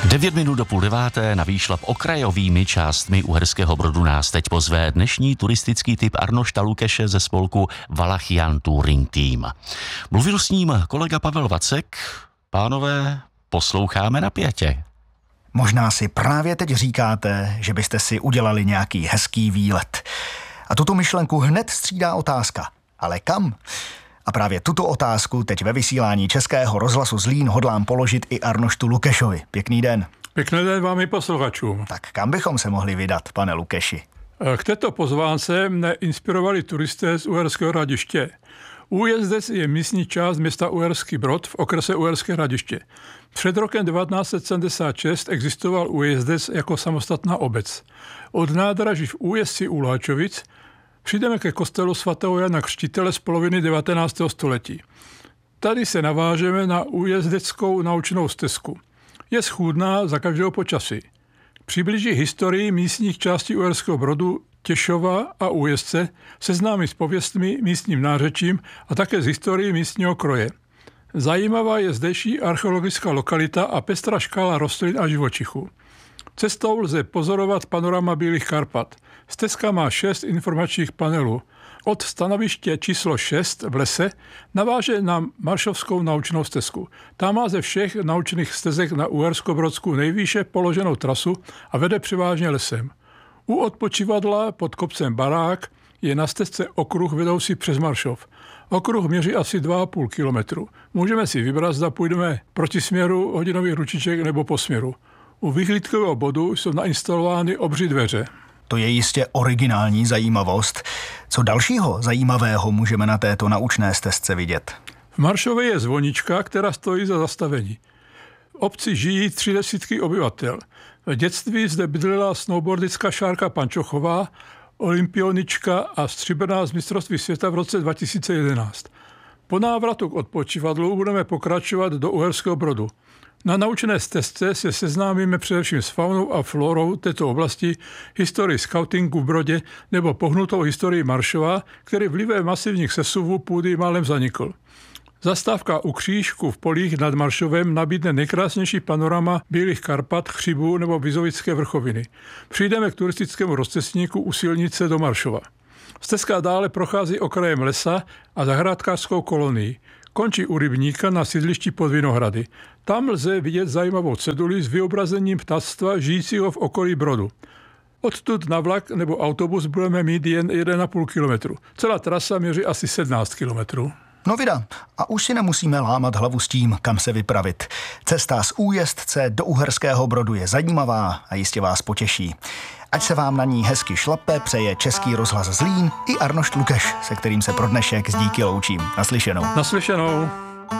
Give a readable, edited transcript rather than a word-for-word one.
9 minut do 8:30 na výšlap okrajovými částmi Uherského Brodu nás teď pozve dnešní turistický typ Arnošta Lukeše ze spolku Valachian Touring Team. Mluvil s ním kolega Pavel Vacek. Pánové, posloucháme napětě. Možná si právě teď říkáte, že byste si udělali nějaký hezký výlet. A tuto myšlenku hned střídá otázka. Ale kam? A právě tuto otázku teď ve vysílání Českého rozhlasu Zlín hodlám položit i Arnoštu Lukešovi. Pěkný den. Pěkný den vám i posluchačům. Tak kam bychom se mohli vydat, pane Lukeši? K této pozvánce mne inspirovali turisté z Uherského Hradiště. Újezdec je místní část města Uherský Brod v okrese Uherské Hradiště. Před rokem 1976 existoval Újezdec jako samostatná obec. Od nádraží v Újezdci u Láčovic přijdeme ke kostelu svatého Jana Křtitele z poloviny 19. století. Tady se navážeme na újezdeckou naučnou stezku. Je schůdná za každého počasí. Přiblíží historii místních částí Uherského Brodu, Těšova a Újezdce, seznámí s pověstmi, místním nářečím a také s historií místního kroje. Zajímavá je zdejší archeologická lokalita a pestrá škála rostlin a živočichů. Cestou lze pozorovat panorama Bílých Karpat. Stezka má 6 informačních panelů. Od stanoviště číslo 6 v lese naváže na Maršovskou naučnou stezku. Ta má ze všech naučných stezek na Uherskobrodsku nejvýše položenou trasu a vede převážně lesem. U odpočívadla pod kopcem Barák je na stezce okruh vedoucí přes Maršov. Okruh měří asi 2,5 kilometru. Můžeme si vybrat, zda půjdeme proti směru hodinových ručiček nebo po směru. U vyhlídkového bodu jsou nainstalovány obří dveře. To je jistě originální zajímavost. Co dalšího zajímavého můžeme na této naučné stezce vidět? V Maršově je zvonička, která stojí za zastavení. V obci žijí 30 obyvatel. V dětství zde bydlela snowboardická Šárka Pančochová, olympionička a stříbrná z mistrovství světa v roce 2011. Po návratu k odpočívadlu budeme pokračovat do Uherského Brodu. Na naučné stezce se seznámíme především s faunou a florou této oblasti, historii skautingu v Brodě nebo pohnutou historii Maršova, který vlivem masivních sesuvů půdy málem zanikl. Zastávka u křížku v polích nad Maršovem nabídne nejkrásnější panorama Bílých Karpat, Chřibů nebo Vizovické vrchoviny. Přijdeme k turistickému rozcestníku u silnice do Maršova. Stezka dále prochází okrajem lesa a zahrádkářskou kolonií. Končí u rybníka na sídlišti pod Vinohrady. Tam lze vidět zajímavou ceduli s vyobrazením ptactva žijícího v okolí Brodu. Odtud na vlak nebo autobus budeme mít jen 1,5 kilometru. Celá trasa měří asi 17 kilometrů. No vida, a už si nemusíme lámat hlavu s tím, kam se vypravit. Cesta z Újezdce do Uherského Brodu je zajímavá a jistě vás potěší. Ať se vám na ní hezky šlape, přeje Český rozhlas Zlín i Arnošt Lukeš, se kterým se pro dnešek s díky loučím. Naslyšenou. Naslyšenou.